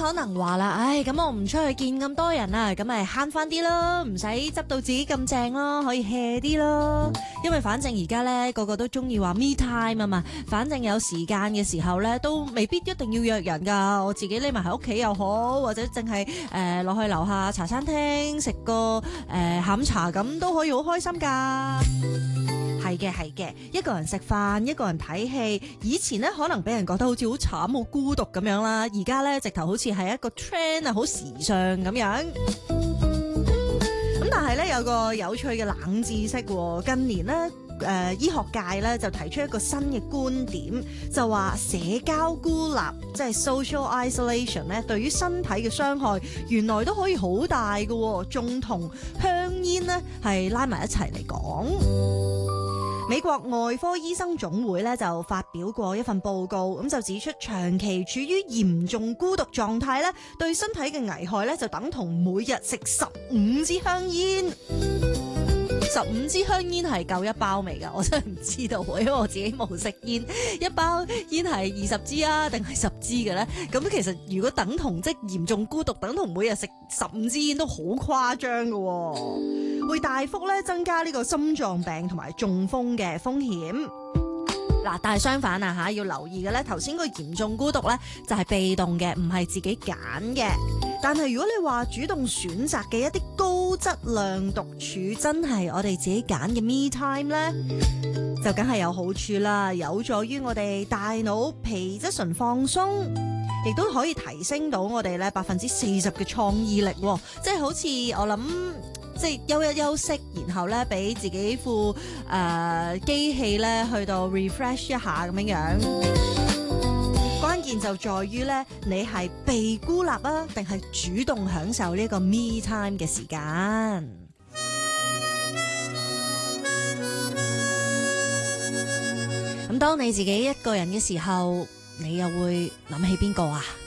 可能話啦，唉，咁我唔出去見咁多人啊，咁咪慳翻啲咯，唔使執到自己咁正咯，可以 hea 啲咯。因為反正而家咧個個都中意話 me time 啊嘛，反正有時間嘅時候咧都未必一定要約人噶，我自己匿埋喺屋企又好，或者淨係落去樓下茶餐廳食個下午茶咁都可以好開心噶。係嘅，一個人食飯，一個人睇戲，以前咧可能俾人覺得好似好慘好孤獨咁樣啦，而家咧直頭好似係一個 trend 啊，好時尚咁樣。咁但係咧有個有趣嘅冷知識，近年咧醫學界咧就提出一個新嘅觀點，就話社交孤立即係 social isolation 咧，對於身體嘅傷害原來都可以好大嘅，仲同香煙咧係拉埋一齊嚟講。美國外科醫生總會咧就發表過一份報告，咁就指出長期處於嚴重孤獨狀態咧，對身體嘅危害咧就等同每日食15支香煙。15支香煙係夠一包未㗎？我真係唔知道，因為我自己冇食煙。一包煙係20支啊，定係10支嘅咧？咁其實如果等同即係嚴重孤獨，等同每日食15支煙都好誇張㗎，會大幅咧增加呢個心臟病同埋中風嘅風險。嗱，但係相反啊嚇，要留意嘅咧，頭先個嚴重孤獨咧就係被動嘅，唔係自己揀嘅。但係如果你話主動選擇嘅一啲高質量獨處，真係我哋自己揀嘅 me time 咧，就梗係有好處啦，有助於我哋大腦皮質醇放鬆，亦都可以提升到我哋咧40%嘅創意力，即係好似我諗。即係休一休息，然後咧俾自己副機器咧去到 refresh 一下咁樣樣。關鍵就在於咧，你係被孤立啊，定係主動享受呢個 me time 嘅時間。咁當你自己一個人嘅時候，你又會諗起邊個啊？